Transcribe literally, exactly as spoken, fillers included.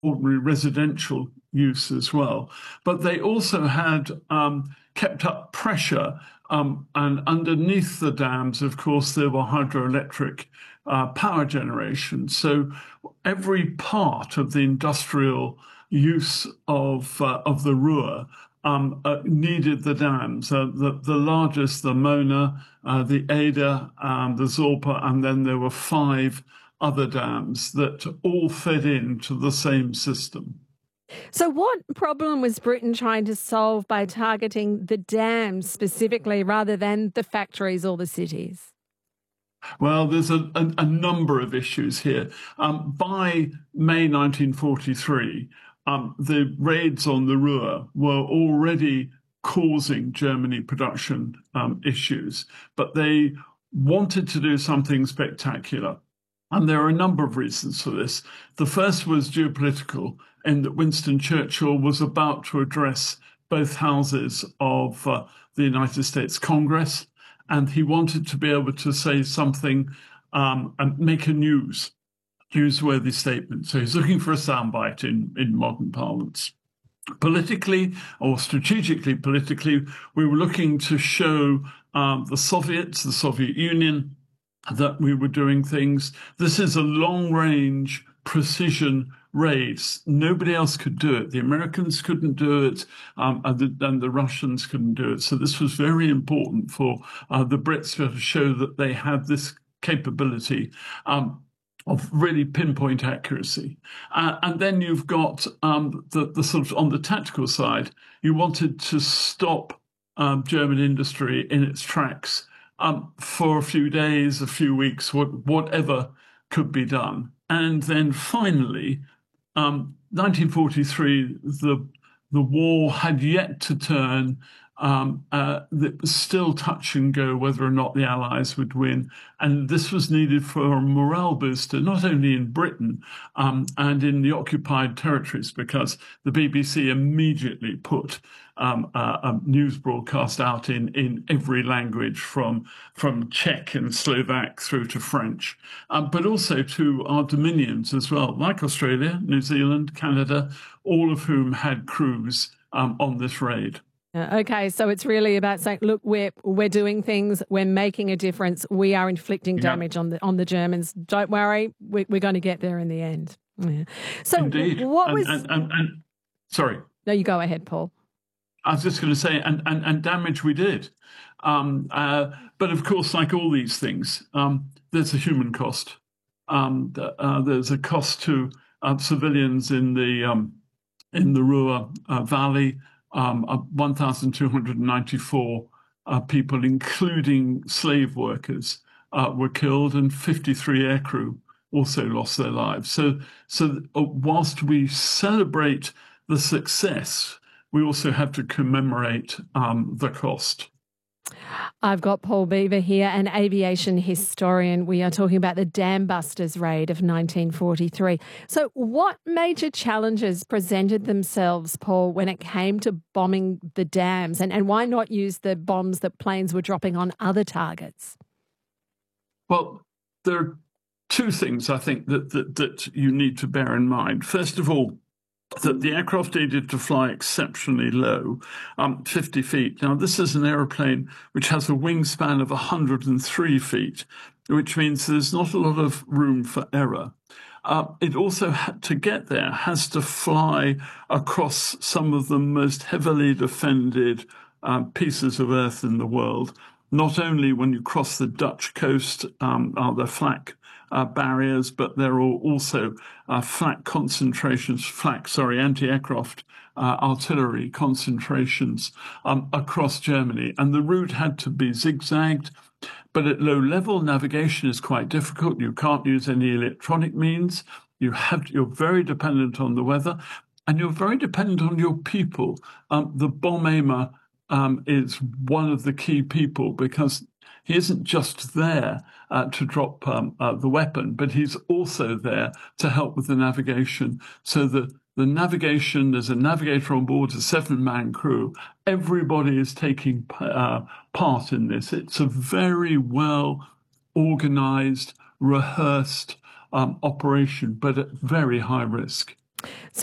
ordinary residential use as well. But they also had um, kept up pressure, um, and underneath the dams, of course, there were hydroelectric uh, power generation. So every part of the industrial use of uh, of the Ruhr um, uh, needed the dams. Uh, the the largest, the Mona, uh, the Eder, um, the Zorpa, and then there were five other dams that all fed into the same system. So what problem was Britain trying to solve by targeting the dams specifically rather than the factories or the cities? Well, there's a, a, a number of issues here. Um, by May nineteen forty-three, um, the raids on the Ruhr were already causing Germany production um, issues, but they wanted to do something spectacular. And there are a number of reasons for this. The first was geopolitical, in that Winston Churchill was about to address both houses of uh, the United States Congress, and he wanted to be able to say something um, and make a news, newsworthy statement. So he's looking for a soundbite in, in modern parlance. Politically, or strategically politically, we were looking to show um, the Soviets, the Soviet Union, that we were doing things. This is a long-range precision raids. Nobody else could do it. The Americans couldn't do it, um, and, the, and the Russians couldn't do it. So this was very important for uh, the Brits to show that they had this capability um, of really pinpoint accuracy. Uh, and then you've got um, the, the sort of, on the tactical side, you wanted to stop um, German industry in its tracks Um, for a few days, a few weeks, what, whatever could be done. And then finally, um, nineteen forty-three, the the war had yet to turn. Um, uh, it was still touch and go whether or not the Allies would win. And this was needed for a morale booster, not only in Britain um, and in the occupied territories, because the B B C immediately put um, a, a news broadcast out in, in every language, from, from Czech and Slovak through to French, um, but also to our dominions as well, like Australia, New Zealand, Canada, all of whom had crews um, on this raid. Okay, so it's really about saying, look, we're we're doing things, we're making a difference, we are inflicting damage yeah. on the on the Germans. Don't worry, we, we're going to get there in the end. Yeah. So Indeed. what and, was? And, and, and, sorry. No, you go ahead, Paul. I was just going to say, and and, and damage we did, um, uh, but of course, like all these things, um, there's a human cost. Um, uh, there's a cost to uh, civilians in the um, in the Ruhr uh, Valley. Um, uh, one thousand two hundred ninety-four uh, people, including slave workers, uh, were killed, and fifty-three aircrew also lost their lives. So, so uh, whilst we celebrate the success, we also have to commemorate um, the cost. I've got Paul Beaver here, an aviation historian. We are talking about the Dam Busters raid of nineteen forty-three. So what major challenges presented themselves, Paul, when it came to bombing the dams? And, and why not use the bombs that planes were dropping on other targets? Well, there are two things I think that, that, that you need to bear in mind. First of all, that the aircraft needed to fly exceptionally low, um, fifty feet. Now, this is an aeroplane which has a wingspan of one hundred three feet, which means there's not a lot of room for error. Uh, it also, had to get there, has to fly across some of the most heavily defended uh, pieces of earth in the world. Not only when you cross the Dutch coast um, are there flak Uh, barriers, but there are also uh, flak concentrations, flak, sorry, anti-aircraft uh, artillery concentrations um, across Germany. And the route had to be zigzagged, but at low level, navigation is quite difficult. You can't use any electronic means. You have, you're very dependent on the weather, and you're very dependent on your people. Um, the bomb aimer um, is one of the key people, because he isn't just there uh, to drop um, uh, the weapon, but he's also there to help with the navigation. So the, the navigation, there's a navigator on board, a seven-man crew. Everybody is taking uh, part in this. It's a very well-organized, rehearsed um, operation, but at very high risk. So